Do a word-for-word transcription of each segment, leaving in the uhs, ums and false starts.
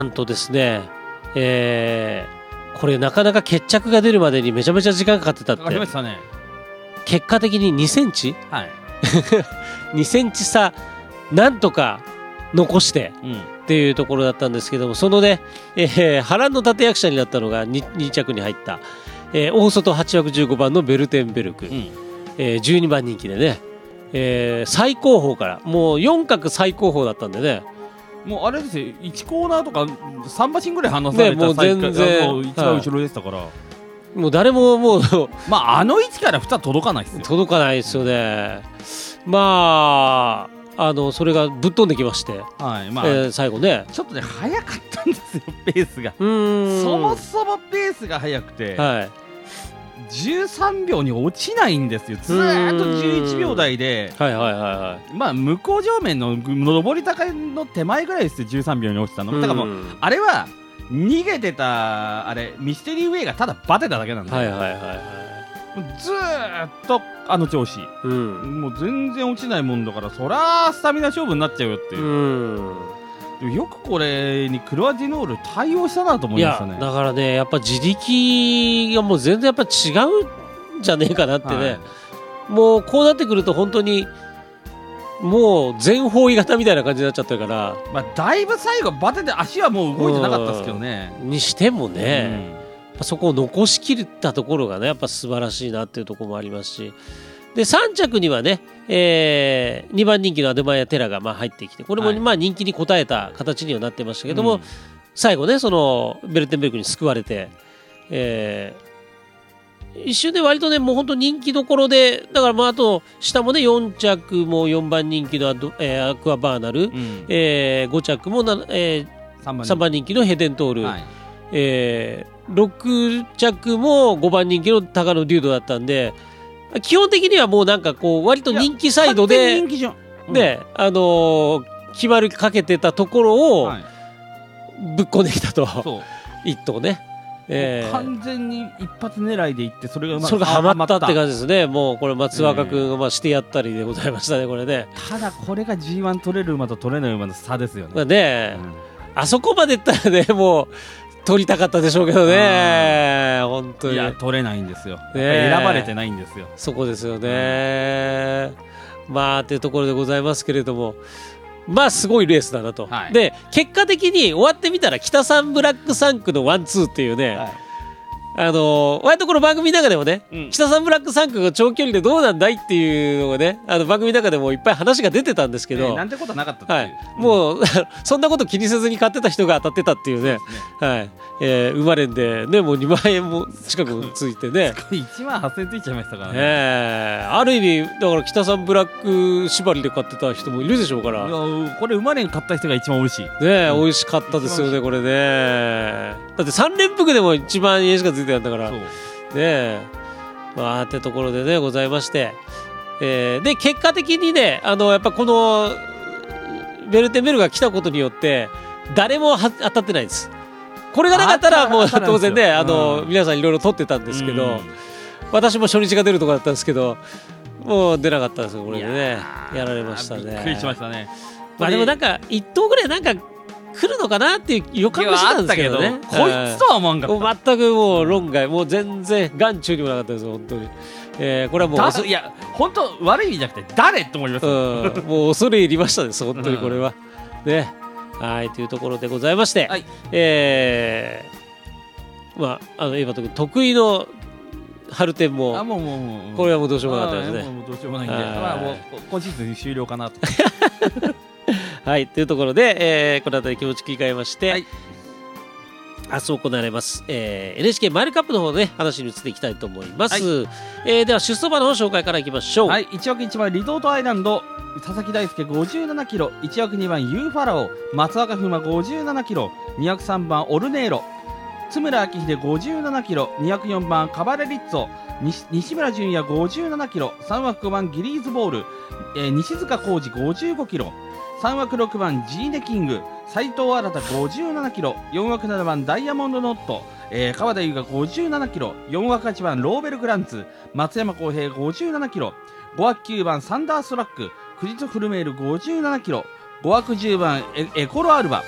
なんとですね、えー、これなかなか決着が出るまでにめちゃめちゃ時間かかってたって。 かかりましたね。 結果的ににセンチ、 はい、 にセンチ差なんとか残して、 うん、 っていうところだったんですけども、そのね、えー、波乱の立役者になったのが 2, に着に入った、えー、大外はちわくじゅうごばんのベルテンベルク、うん、えー、じゅうにばん人気でね、えー、最高峰からもうよん角最高峰だったんでね、 もうあれですよ、いちコーナーとかさん馬身ぐらい離された、 ね、もう全然もう一番後ろでしたから、はい、 もう誰ももうまああの位置からふた届かないですよ。 届かないですよね。まああのそれがぶっ飛んできまして、 はいまあえー、最後ねちょっとね速かったんですよ、ペースが。うーん、そもそもペースが速くて、はい、じゅうさんびょうに落ちないんですよ。ずーっとじゅういちびょう台で、はいはいはいはい、まあ向こう上面の上り坂の手前ぐらいですよ、じゅうさんびょうに落ちたの。だからもうあれは逃げてたあれミステリーウェイがただバテただけなんで、はいはいはいはい、ずーっとあの調子、うん、もう全然落ちないもんだから、そりゃスタミナ勝負になっちゃうよっていう、うん、よくこれにクロアディノール対応したなと思いましたね。 いやだからね、やっぱ自力がもう全然やっぱ違うんじゃねえかなってね、はい、もうこうなってくると本当にもう全方位型みたいな感じになっちゃってるから、 まあ、だいぶ最後バテて足はもう動いてなかったですけどね、 にしてもね、うん、そこを残しきったところがねやっぱ素晴らしいなっていうところもありますし、でさん着にはね、えー、にばん人気のアデマイア・テラがまあ入ってきて、これもまあ人気に応えた形にはなってましたけども、はい、最後ねそのベルテンベルクに救われて、えー、一瞬で割とねもう本当人気どころで、だからまああと下もねよん着もよんばん人気のアド、えー、アクアバーナル、うん、えー、ご着もな、えー、さんばん, さんばん人気のヘデントール、はい、えー、ろく着もごばん人気のタカノデュードだったんで、基本的にはもうなんかこう割と人気サイドで、うん、ね、あのー、決まりかけてたところをぶっこんできたと、はい、一頭ね、 えー、完全に一発狙いでいって、それがうまくそれがはまったって感じですね。もうこれ松若君がまあしてやったりでございましたね、これね。 ただこれが ジーワン 取れる馬と取れない馬の差ですよね。 まあね、うん、あそこまでいったらねもう取りたかったでしょうけどね、本当に。 いや取れないんですよ、選ばれてないんですよ、 そこですよね、うん、まあっていうところでございますけれども、まあすごいレースだなと、はい、で結果的に終わってみたら北三ブラックさん区のワンツーっていうね、はい、あのー、割とこの番組の中でもね、うん、北三ブラックさん区が長距離でどうなんだいっていうのがね、あの番組の中でもいっぱい話が出てたんですけど、えー、 なんてことなかったっていう、はい、 もうそんなこと気にせずに買ってた人が当たってたっていうね、はい、えー、生まれんでね、もうにまんえんも近くついてねいちまんはっせんついちゃいましたからね、 えー、ある意味だから北三ブラック縛りで買ってた人もいるでしょうから、 いやこれ生まれん買った人が一番美味しいね、 うん、美味しかったですよねこれね。だってさん連複でもいちまんえんしかついてないんだからねえ、まあってところでねございまして、えー、で結果的にね、あのやっぱこのベルテンベルが来たことによって誰もは当たってないです。これがなかったらもう当然ね、あの、うん、皆さんいろいろ取ってたんですけど、うん、私も初日が出るところだったんですけどもう出なかったんですよ、これでねやられましたね。 びっくりしましたね。 まあでもなんかいっ頭ぐらいなんか来るのかなっていう予感もしてたんですけどね、 こいつとは思わんかった。 全くもう論外、もう全然眼中にもなかったですよ本当に、えー、これはもういや本当悪い意味じゃなくて誰って思います、 うん、もう恐れ入りましたです本当にこれは、うん、ね、はいというところでございまして、はい、えー、まああのエヴァト君得意の春天もあもうもうもうこれはもうどうしようもなかったですね。 もうどうしようもないんで、まあもう今シーズン終了かなとはいというところで、えー、この辺り気持ち切り替えまして、はい、明日行われます、えー、エヌエイチケー マイルカップの方のね話に移っていきたいと思います、はい、えー、では出走馬の紹介からいきましょう。 はい、いちわくいちばんリゾートアイランド佐々木大輔ごじゅうななキロ、いちわくにばんユーファラオ松若風馬ごじゅうななキロ、にわくさんばんオルネーロ津村明秀ごじゅうななキロ、にわくよんばんカバレリッツォ西, 西村淳也ごじゅうななキロ、さんわくごばんギリーズボール、えー、西塚浩二ごじゅうごキロ、さんわくろくばんジーネキング斉藤新ごじゅうななキロ、よんわくななばんダイヤモンドノット、えー、川田優がごじゅうななキロ、よんわくはちばんローベルグランツ松山康平ごじゅうななキロ、ごわくきゅうばんサンダーストラッククリトフルメールごじゅうななキロ、ごわくじゅうばん エ, エコロアルバ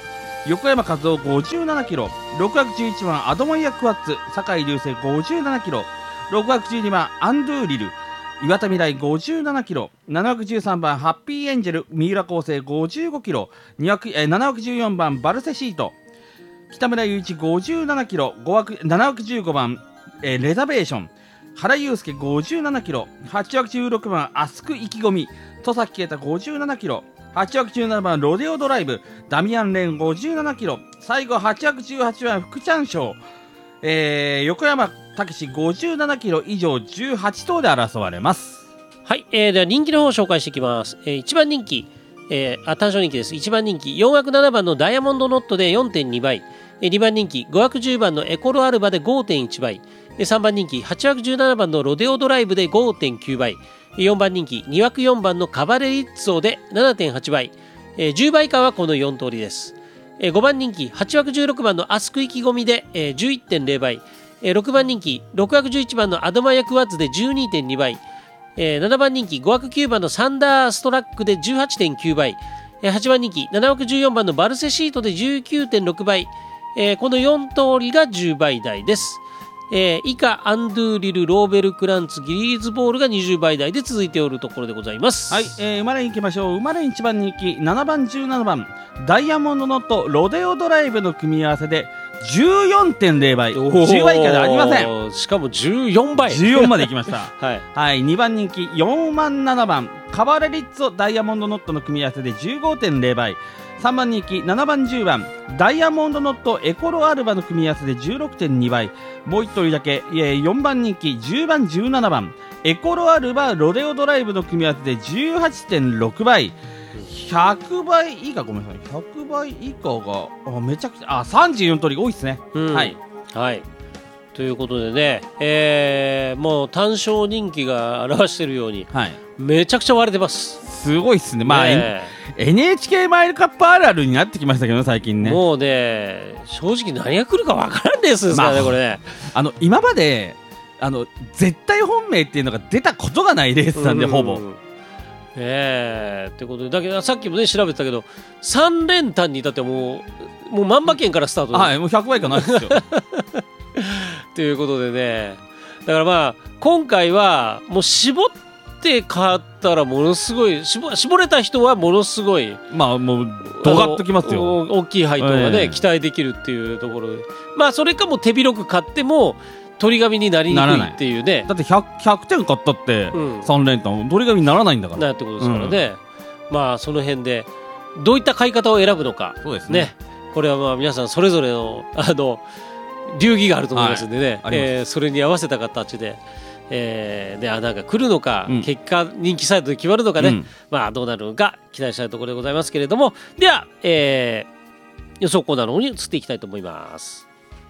横山和夫ごじゅうななキロ、ろくわくじゅういちばんアドマイヤクワッツ酒井流星ごじゅうななキロ、ろくわくじゅうにばんアンドゥーリル岩田未来ごじゅうななキロ、ななわくじゅうさんばんハッピーエンジェル三浦康生ごじゅうごキロ、にわくえー、ななわくじゅうよんばんバルセシート北村雄一ごじゅうななキロ、ごわくななわくじゅうごばん、えー、レザベーション原祐介ごじゅうななキロ、はちわくじゅうろくばんアスク意気込み戸崎啓太ごじゅうななキロ、はちわくじゅうななばんロデオドライブダミアン・レンごじゅうななキロ、最後はちわくじゅうはちばん福ちゃん賞、えー、横山武史ごじゅうななキロ以上じゅうはちとうで争われます。 はい、えー、では人気の方を紹介していきます。えー、いちばん人気、えー、あ単勝人気です。いちばん人気よんわくななばんのダイヤモンドノットで よんてんにばい、えー、にばん人気ごわくじゅうばんのエコロアルバで ごてんいちばい、えー、さんばん人気はちわくじゅうななばんのロデオドライブで ごてんきゅうばい、よんばん人気にわくよんばんのカバレリッツォで ななてんはちばい、えー、じゅうばい以下はこのよん通りです。えー、ごばん人気はちわくじゅうろくばんのアスク意気込みで、えー、じゅういってんぜろばい、えー、ろくばん人気ろくわくじゅういちばんのアドマイヤクワッツで じゅうにてんにばい、えー、ななばん人気ごわくきゅうばんのサンダーストラックで じゅうはちてんきゅうばい、えー、はちばん人気ななわくじゅうよんばんのバルセシートで じゅうきゅうてんろくばい、えー、このよん通りがじゅうばい台です。えー、以下アンドゥーリル、ローベルクランツ、ギリーズボールがにじゅうばい台で続いておるところでございます。 はい、えー、馬連行きましょう。馬連いちばん人気ななばんじゅうななばんダイヤモンドノットロデオドライブの組み合わせで じゅうよんてんぜろばい、じゅうばい以下ではありません。 しかもじゅうよんばいじゅうよんまで行きましたはい、 はい、にばん人気よんばんななばんカバレリッツォダイヤモンドノットの組み合わせで じゅうごてんぜろばい、さんばん人気ななばんじゅうばんダイヤモンドノットエコロアルバの組み合わせで じゅうろくてんにばい、もういち通りだけよんばん人気じゅうばんじゅうななばんエコロアルバロデオドライブの組み合わせで じゅうはちてんろくばい、ひゃくばい以下、ごめんなさい、ひゃくばい以下があめちゃくちゃあさんじゅうよん通り多いですね、うん、はい、 はい、ということでね、えー、もう単勝人気が表しているように、はい、めちゃくちゃ割れてます。 すごいっすね。まあ、ね、エヌエイチケー マイルカップあるあるになってきましたけど最近ね。 もうね正直何が来るかわからんですからね、まあ、これねあの今まであの絶対本命っていうのが出たことがないレースなんで、ほぼ。 えー、ということでだけどさっきもね調べてたけどさん連単に至ってもうもう万馬券からスタート、 はい、もうひゃくばい以下ないですよということでね、だからまあ今回はもう絞って買ったらものすごい 絞, 絞れた人はものすごいまあもうドカッときますよ。 大きい配当がね、えー、期待できるっていうところで、まあそれかも手広く買っても取り紙になりにくいっていうね。 だって ひゃく, ひゃくてん買ったってさん連単取り紙にならないんだから。 なってことですからね、うん、まあその辺でどういった買い方を選ぶのか、 そうですね、 ね、これはまあ皆さんそれぞれのあの流儀があると思いますんでね、はい、えー、それに合わせた形で、えー、で穴が来るのか、うん、結果人気サイトで決まるのかね、うん、まあどうなるのか期待したいところでございますけれども、では、えー、予想コーナーの方に移っていきたいと思います。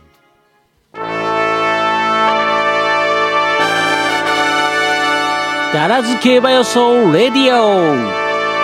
ダラズ競馬予想レディオ。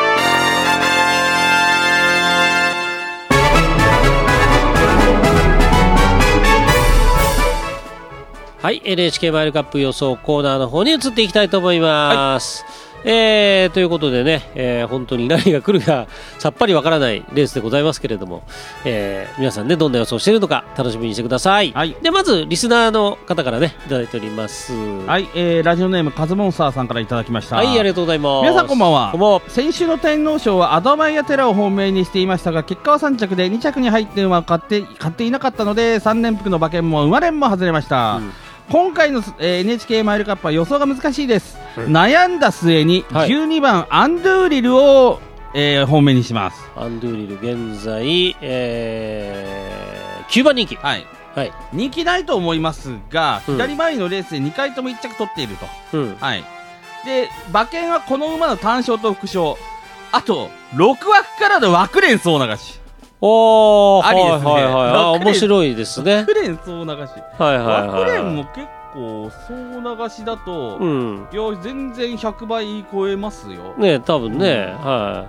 はい、エヌエイチケー マイルカップ予想コーナーの方に移っていきたいと思います、はい、えー、ということでね、えー、本当に何が来るかさっぱりわからないレースでございますけれども、えー、皆さんねどんな予想しているのか楽しみにしてください、はい、でまずリスナーの方からねいただいております。 はい、えー、ラジオネームカズモンスターさんからいただきました。 はい、ありがとうございます。 皆さんこんばんは。 こんばんは。 先週の天皇賞はアドマイヤテラを本命にしていましたが結果はさん着でに着に入って馬を買って買っていなかったのでさん連複の馬券も馬連も外れました、うん、今回の、えー、エヌエイチケー マイルカップは予想が難しいです、うん、悩んだ末にじゅうにばん、はい、アンドゥーリルを、えー、本命にします。 アンドゥーリル現在、えー、きゅうばん人気、 はいはい、人気ないと思いますが、うん、左前のレースでにかいともいっ着取っていると、うん、はい、で馬券はこの馬の単勝と副賞、あとろく枠からの枠連総流し、 おー、 ありですね、 はいはいはい、あ面白いですね。 枠連総流し、 はいはいはい、 枠連も結構総流しだと、うん、いや全然ひゃくばい超えますよね、多分ね、うん、はい、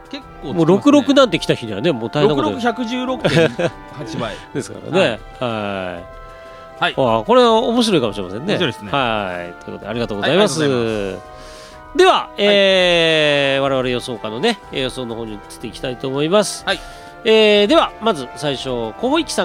結構、ね、もうろくろくなんて来た日にはねもう大変なことでろくろくひゃくじゅうろくてんはちばいですからね、はい、はいはい、あこれは面白いかもしれませんね。面白いですね。はい、ということでありがとうございます。はい、では、えーはい、我々予想家のね予想の方に移っていきたいと思います。はい、 えー、ではまず最初小保一さん